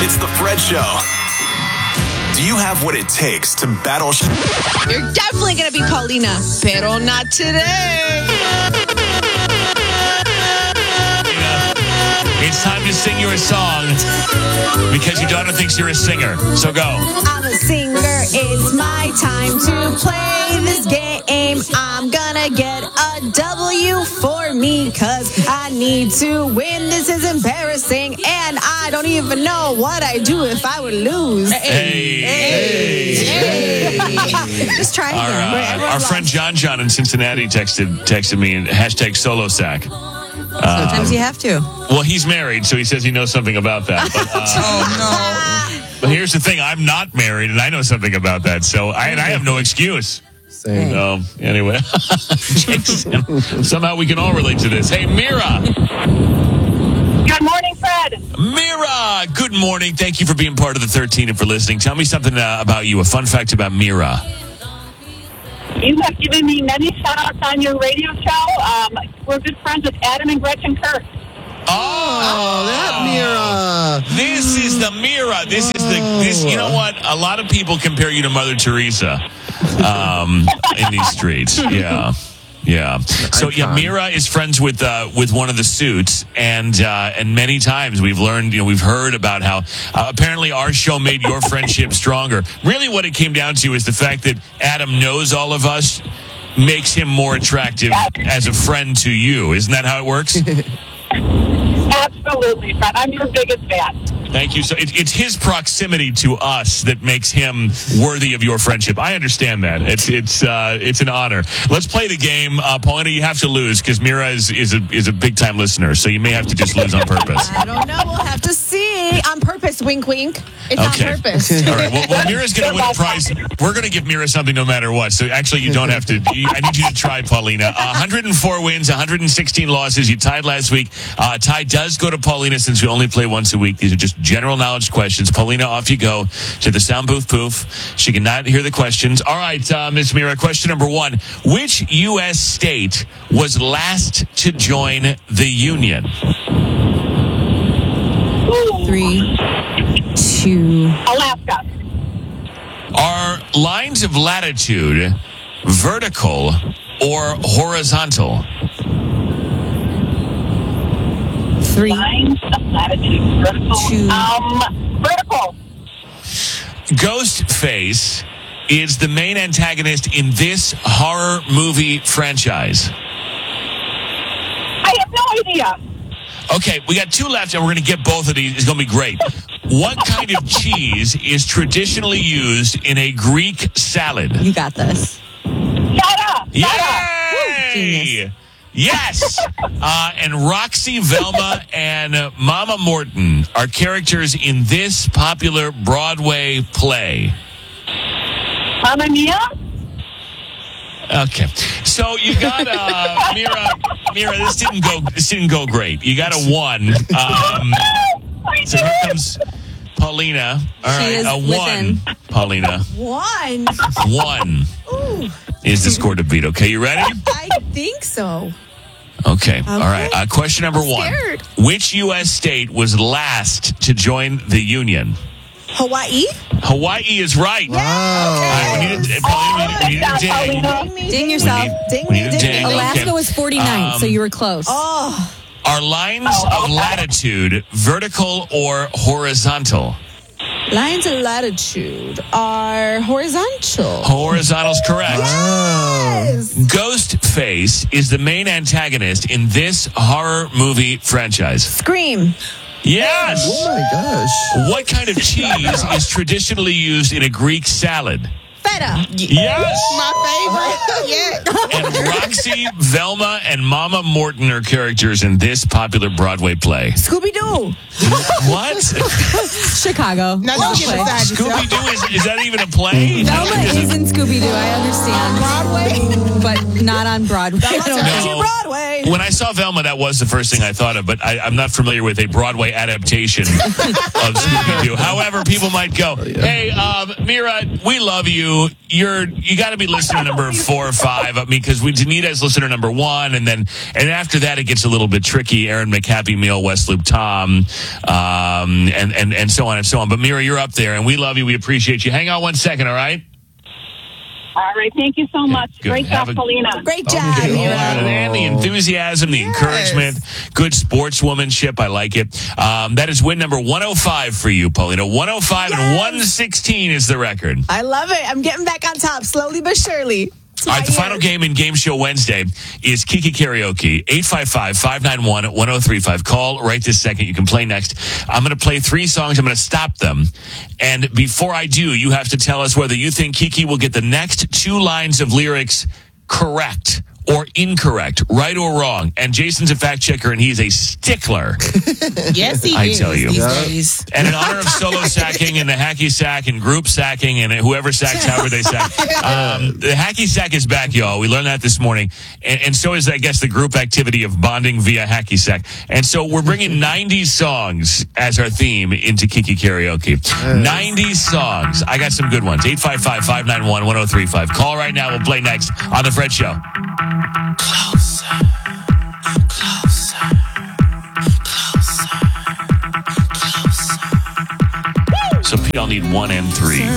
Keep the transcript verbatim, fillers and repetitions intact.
It's the Fred Show. Do you have what it takes to battle? Sh- You're definitely going to be Paulina, pero not today. It's time to sing you a song because your daughter thinks you're a singer. So go. I'm a singer. It's my time to play this game. I'm gonna get a W for me because I need to win. This is embarrassing, and I don't even know what I do if I would lose. Hey. Hey. Hey. Hey. Just try Our, again. uh, our friend John John in Cincinnati texted texted me and hashtag solo sack. Uh, Sometimes you have to. Well, he's married, so he says he knows something about that. But, uh, Oh, no. but here's the thing. I'm not married, and I know something about that. So I, and I have no excuse. Same. So, anyway. Jason, somehow we can all relate to this. Hey, Mira. Good morning, Fred. Mira, good morning. Thank you for being part of the thirteen and for listening. Tell me something uh, about you, a fun fact about Mira. You have given me many shout-outs on your radio show. Um, we're good friends with Adam and Gretchen Kirk. Oh, that Mira. This is the Mira. This is the this. You know what? A lot of people compare you to Mother Teresa um, in these streets. Yeah, yeah. So yeah, Mira is friends with uh, with one of the suits, and uh, and many times we've learned, you know, we've heard about how uh, apparently our show made your friendship stronger. Really, what it came down to is the fact that Adam knows all of us makes him more attractive as a friend to you. Isn't that how it works? Absolutely, Fred. I'm your biggest fan. Thank you. So it, it's his proximity to us that makes him worthy of your friendship. I understand that. It's it's uh, it's an honor. Let's play the game. Uh, Paulina, you have to lose because Mira is, is a is a big time listener. So you may have to just lose on purpose. I don't know. We'll have to see. On purpose, wink, wink. It's Okay. on purpose. All right. Well, well Mira's going to win a prize. We're going to give Mira something no matter what. So actually, you don't have to. You, I need you to try, Paulina. Uh, one hundred four wins, one hundred sixteen losses. You tied last week. Uh, tie does go to Paulina since we only play once a week. These are just general knowledge questions. Paulina, off you go to the sound booth poof. She cannot hear the questions. All right, uh, Miss Mira, question number one. Which U S state was last to join the Union? Three, two. Alaska. Are lines of latitude vertical or horizontal? Three. Lines of latitude. Vertical. Two. Um, vertical. Ghostface is the main antagonist in this horror movie franchise. I have no idea. Okay, we got two left, and we're going to get both of these. It's going to be great. What kind of cheese is traditionally used in a Greek salad? You got this. Shut up. Yay! Yes! Uh, and Roxy, Velma, and uh, Mama Morton are characters in this popular Broadway play. Mamma Mia? Okay, so you got uh, Mira. Mira, this didn't go. This didn't go great. You got a one. Um, so here comes Paulina. All She right, is a within. one. Paulina, One. one Ooh, is the score to beat. Okay, you ready? I think so. Okay. All right. Uh, question number I'm one. scared. Which U S state was last to join the Union? Hawaii? Hawaii is right. Wow. All right, we need a, Paulina, we need a ding. Paulina. Ding, Ding yourself. We need- Ding we me, need a ding ding. me. Alaska Okay. was forty-nine, Um, so you were close. Oh, Are lines of latitude vertical or horizontal? lines of latitude are horizontal. Horizontal's correct. Yes. Ghostface is the main antagonist in this horror movie franchise. Scream. Yes. Oh my gosh. What kind of cheese is traditionally used in a Greek salad? Feta. Yes. My favorite. Yeah. And Roxy, Velma, and Mama Morton are characters in this popular Broadway play. Scooby-Doo. What? Chicago. Now don't get beside yourself. Scooby-Doo, is, is that even a play? Velma is in Scooby-Doo, I understand. Broadway. But not on Broadway. I don't That's know. No. Broadway. When I saw Velma, that was the first thing I thought of, but I, I'm not familiar with a Broadway adaptation of Scooby-Doo. However, people might go, hey, um, Mira, we love you. you, you're you got to be listener number four or five. I mean, because we Danita is listener number one, and then and after that it gets a little bit tricky. Aaron McHappy Meal, West Loop Tom, um, and and and so on and so on. But Mira, you're up there, and we love you. We appreciate you. Hang on one second, all right? All right. Thank you so much. Good. Great Have job, a- Paulina. Great job, Okay, Mira. and the enthusiasm, the encouragement, good sportswomanship. I like it. Um, that is win number one oh five for you, Paulina. one oh five and Yes. one sixteen is the record. I love it. I'm getting back on top slowly but surely. It's All right, my the year. final game in Game Show Wednesday is Kiki Karaoke. eight five five, five nine one, one oh three five. Call right this second. You can play next. I'm going to play three songs. I'm going to stop them. And before I do, you have to tell us whether you think Kiki will get the next two lines of lyrics correct or incorrect, right or wrong. And Jason's a fact checker, and he's a stickler. Yes, he I is tell you. these Yeah. days. And in honor of solo sacking and the hacky sack and group sacking and whoever sacks, however they sack, um, the hacky sack is back, y'all. We learned that this morning. And, and so is, I guess, the group activity of bonding via hacky sack. And so we're bringing nineties songs as our theme into Kiki Karaoke. nineties songs. I got some good ones. eight five five, five nine one, one oh three five. Call right now. We'll play next on The Fred Show. So, Pete, I'll need one and three.